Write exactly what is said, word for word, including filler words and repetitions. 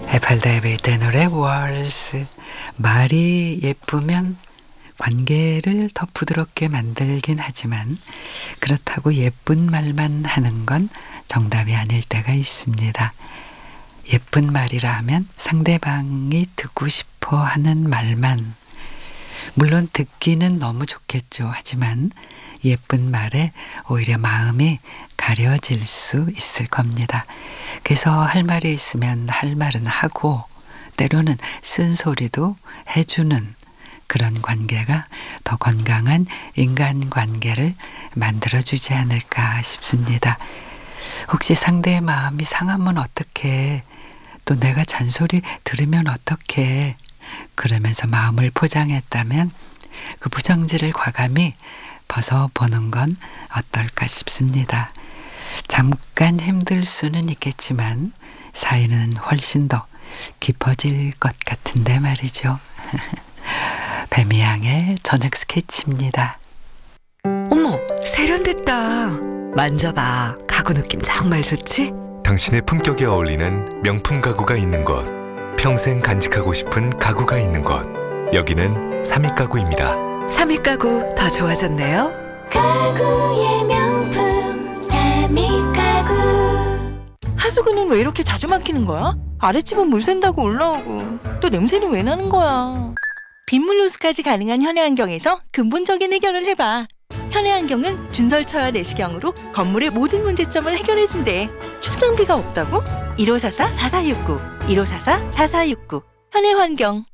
에팔다이베이트의 노래 월스. 말이 예쁘면 관계를 더 부드럽게 만들긴 하지만 그렇다고 예쁜 말만 하는 건 정답이 아닐 때가 있습니다. 예쁜 말이라 하면 상대방이 듣고 싶어 하는 말만. 물론 듣기는 너무 좋겠죠. 하지만 예쁜 말에 오히려 마음이 가려질 수 있을 겁니다. 그래서 할 말이 있으면 할 말은 하고 때로는 쓴소리도 해주는 그런 관계가 더 건강한 인간관계를 만들어주지 않을까 싶습니다. 혹시 상대의 마음이 상하면 어떡해? 또 내가 잔소리 들으면 어떡해? 그러면서 마음을 포장했다면 그 포장지를 과감히 벗어보는 건 어떨까 싶습니다. 잠깐 힘들 수는 있겠지만 사이는 훨씬 더 깊어질 것 같은데 말이죠. 뱀이양의 저녁 스케치입니다. 어머, 세련됐다. 만져봐. 가구 느낌 정말 좋지? 당신의 품격에 어울리는 명품 가구가 있는 곳, 평생 간직하고 싶은 가구가 있는 곳, 여기는 삼익가구입니다. 삼익가구 더 좋아졌네요. 가구의 명품 삼익가구. 하수구는 왜 이렇게 자주 막히는 거야? 아랫집은 물 샌다고 올라오고 또 냄새는 왜 나는 거야? 빗물 호수까지 가능한 현해안경에서 근본적인 해결을 해봐. 현해안경은 준설차와 내시경으로 건물의 모든 문제점을 해결해준대. 출장비가 없다고? 일오사사 사사육구 일오사사 사사육구 현해환경.